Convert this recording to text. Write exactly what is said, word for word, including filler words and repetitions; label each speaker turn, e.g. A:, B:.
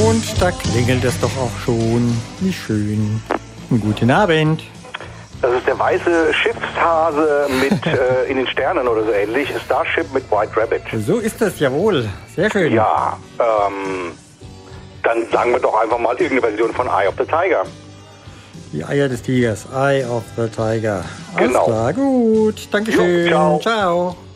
A: Und da klingelt es doch auch schon. Wie schön. Guten Abend.
B: Das ist der weiße Schiffshase mit äh, in den Sternen oder so ähnlich. Starship mit White Rabbit.
A: So ist es, jawohl. Sehr schön.
B: Ja, ähm, dann sagen wir doch einfach mal irgendeine Version von Eye of the Tiger.
A: Die Eier des Tigers. Eye of the Tiger. Alles
B: Genau.
A: klar, gut. Dankeschön.
B: Jo, ciao.
A: Ciao.